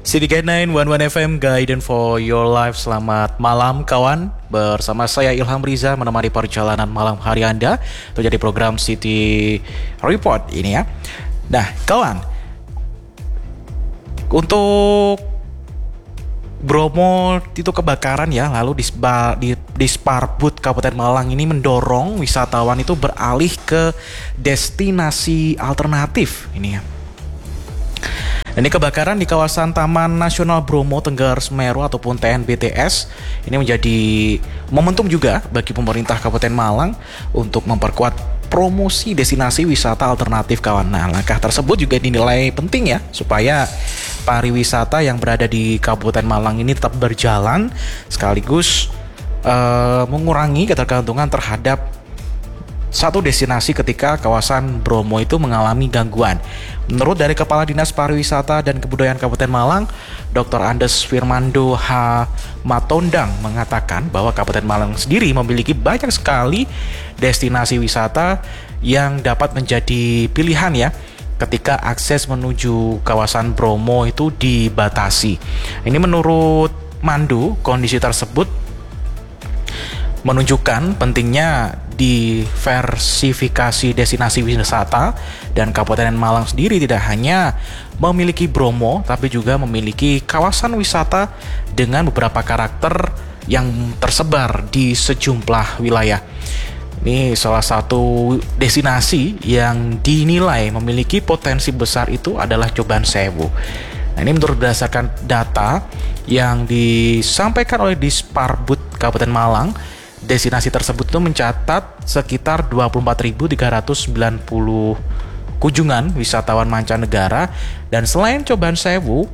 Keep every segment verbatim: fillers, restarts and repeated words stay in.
City Gate sembilan satu satu F M, Guidance for Your Life. Selamat malam kawan. Bersama saya Ilham Riza menemani perjalanan malam hari Anda untuk jadi program City Report ini ya. Nah kawan, untuk Bromo itu kebakaran ya, lalu di, di, di Sparbud Kabupaten Malang ini mendorong wisatawan itu beralih ke destinasi alternatif ini ya. Ini kebakaran di kawasan Taman Nasional Bromo Tengger Semeru ataupun T N B T S ini menjadi momentum juga bagi pemerintah Kabupaten Malang untuk memperkuat promosi destinasi wisata alternatif kawan. Nah, langkah tersebut juga dinilai penting ya supaya pariwisata yang berada di Kabupaten Malang ini tetap berjalan sekaligus uh, mengurangi ketergantungan terhadap satu destinasi ketika kawasan Bromo itu mengalami gangguan. Menurut dari Kepala Dinas Pariwisata dan Kebudayaan Kabupaten Malang, Doktor Andes Firmando H. Matondang mengatakan bahwa Kabupaten Malang sendiri memiliki banyak sekali destinasi wisata yang dapat menjadi pilihan ya ketika akses menuju kawasan Bromo itu dibatasi. Ini menurut Mandu, kondisi tersebut menunjukkan pentingnya diversifikasi destinasi wisata dan Kabupaten Malang sendiri tidak hanya memiliki Bromo tapi juga memiliki kawasan wisata dengan beberapa karakter yang tersebar di sejumlah wilayah. Ini salah satu destinasi yang dinilai memiliki potensi besar itu adalah Coban Sewu. Nah, ini menurut berdasarkan data yang disampaikan oleh Disparbud Kabupaten Malang, destinasi tersebut itu mencatat sekitar dua puluh empat ribu tiga ratus sembilan puluh kunjungan wisatawan mancanegara. Dan selain Coban Sewu,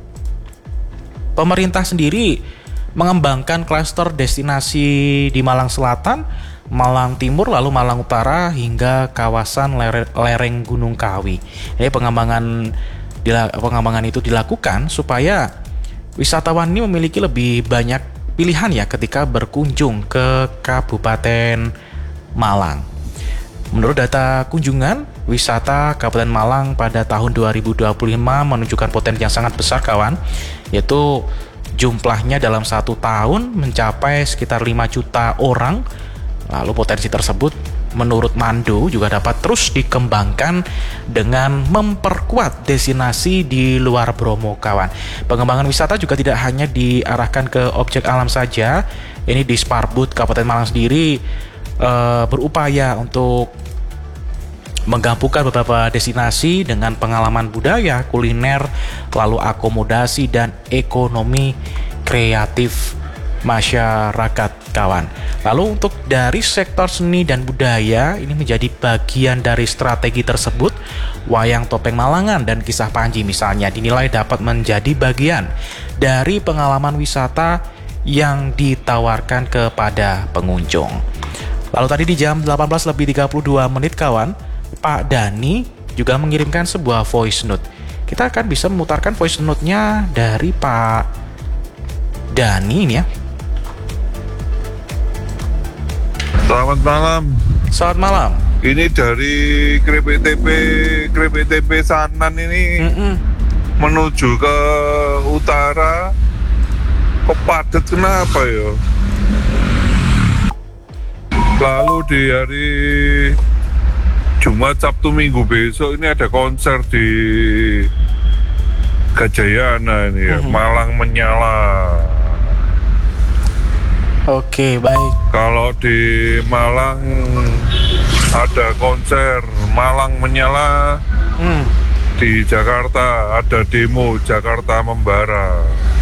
pemerintah sendiri mengembangkan klaster destinasi di Malang Selatan, Malang Timur, lalu Malang Utara hingga kawasan ler- lereng Gunung Kawi. Ini pengembangan pengembangan itu dilakukan supaya wisatawan ini memiliki lebih banyak pilihan ya ketika berkunjung ke Kabupaten Malang. Menurut data kunjungan wisata Kabupaten Malang pada tahun dua ribu dua puluh lima menunjukkan potensi yang sangat besar kawan, yaitu jumlahnya dalam satu tahun mencapai sekitar lima juta orang. Lalu potensi tersebut menurut Mandu juga dapat terus dikembangkan dengan memperkuat destinasi di luar Bromo kawan. Pengembangan wisata juga tidak hanya diarahkan ke objek alam saja. Ini di Sparbud Kabupaten Malang sendiri e, berupaya untuk menggabungkan beberapa destinasi dengan pengalaman budaya, kuliner, lalu akomodasi dan ekonomi kreatif masyarakat kawan. Lalu untuk dari sektor seni dan budaya ini menjadi bagian dari strategi tersebut. Wayang topeng Malangan dan kisah Panji misalnya dinilai dapat menjadi bagian dari pengalaman wisata yang ditawarkan kepada pengunjung. Lalu tadi di jam delapan belas lebih tiga puluh dua menit kawan, Pak Dani juga mengirimkan sebuah voice note. Kita akan bisa memutarkan voice note-nya dari Pak Dani ini ya. Selamat malam. Selamat malam. Ini dari Krep T P Krep T P Sanan ini Mm-mm. menuju ke utara. Kok padat kenapa ya? Lalu di hari Jumat, Sabtu, Minggu besok ini ada konser di Gajayana ini ya, mm-hmm. Malang Menyala. Oke, baik. Kalau di Malang ada konser Malang Menyala, hmm. di Jakarta ada demo Jakarta Membara.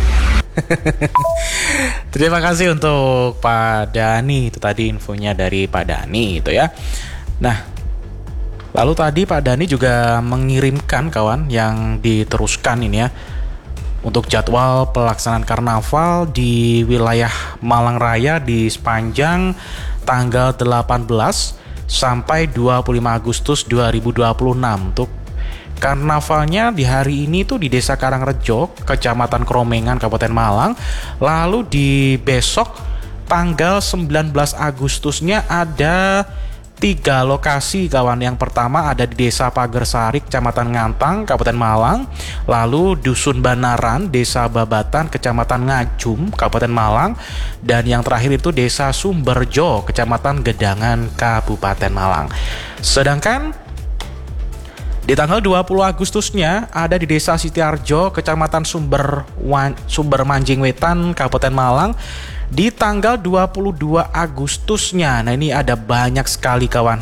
Terima kasih untuk Pak Dani. Itu tadi infonya dari Pak Dani itu ya. Nah, lalu tadi Pak Dani juga mengirimkan kawan yang diteruskan ini ya, untuk jadwal pelaksanaan karnaval di wilayah Malang Raya di sepanjang tanggal delapan belas sampai dua puluh lima Agustus dua ribu dua puluh enam. Untuk karnavalnya di hari ini tuh di Desa Karangrejo, Kecamatan Kromengan, Kabupaten Malang. Lalu di besok tanggal sembilan belas Agustusnya ada tiga lokasi kawan. Yang pertama ada di Desa Pagersari, Kecamatan Ngantang, Kabupaten Malang. Lalu Dusun Banaran, Desa Babatan, Kecamatan Ngajum, Kabupaten Malang. Dan yang terakhir itu Desa Sumberjo, Kecamatan Gedangan, Kabupaten Malang. Sedangkan di tanggal dua puluh Agustusnya ada di Desa Sitiarjo, Kecamatan Sumber Wan, Sumber Manjing Wetan, Kabupaten Malang. Di tanggal dua puluh dua Agustusnya, nah ini ada banyak sekali kawan.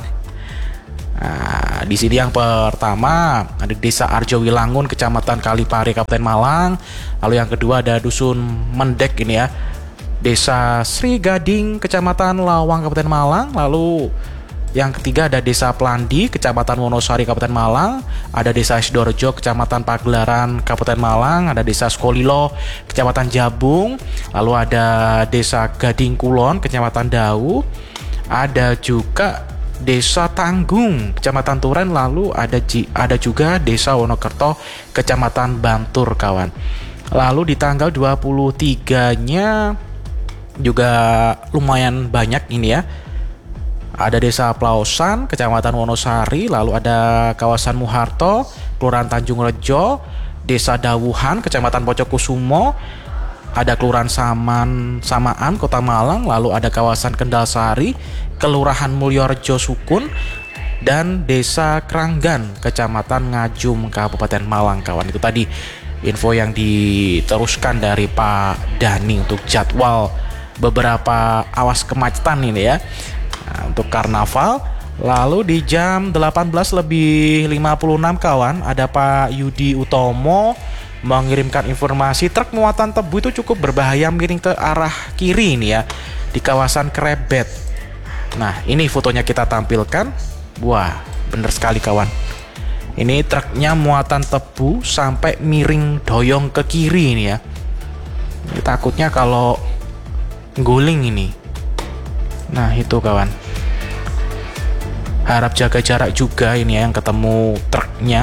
Nah, di sini yang pertama ada Desa Arjo Wilangun, Kecamatan Kalipari, Kabupaten Malang. Lalu yang kedua ada Dusun Mendek ini ya, Desa Sri Gading, Kecamatan Lawang, Kabupaten Malang. Lalu yang ketiga ada Desa Plandi, Kecamatan Wonosari, Kabupaten Malang. Ada Desa Sidoarjo, Kecamatan Pagelaran, Kabupaten Malang. Ada Desa Skolilo, Kecamatan Jabung. Lalu ada Desa Gading Kulon, Kecamatan Dau. Ada juga Desa Tanggung, Kecamatan Turen. Lalu ada ada juga Desa Wonokerto, Kecamatan Bantur kawan. Lalu di tanggal dua puluh tiga-nya juga lumayan banyak ini ya. Ada Desa Plausan, Kecamatan Wonosari. Lalu ada kawasan Muharto, Kelurahan Tanjung Rejo. Desa Dawuhan, Kecamatan Pocokusumo. Ada Kelurahan Saman, Samaan, Kota Malang. Lalu ada kawasan Kendalsari, Kelurahan Mulyorejo Sukun. Dan Desa Kranggan, Kecamatan Ngajum, Kabupaten Malang kawan. Itu tadi info yang diteruskan dari Pak Dani untuk jadwal beberapa awas kemacetan ini ya. Nah, untuk karnaval. Lalu di jam delapan belas lebih lima puluh enam kawan, ada Pak Yudi Utomo mengirimkan informasi truk muatan tebu itu cukup berbahaya miring ke arah kiri ini ya, di kawasan Krebet. Nah, ini fotonya kita tampilkan. Wah, bener sekali kawan. Ini truknya muatan tebu sampai miring doyong ke kiri ini ya. Ini takutnya kalau guling ini. Nah itu kawan, harap jaga jarak juga ini ya yang ketemu truknya.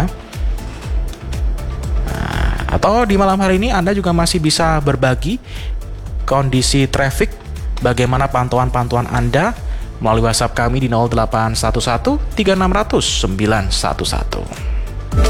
Nah, atau di malam hari ini Anda juga masih bisa berbagi kondisi traffic, bagaimana pantauan-pantauan Anda melalui WhatsApp kami di nol delapan satu satu tiga enam nol nol sembilan satu satu.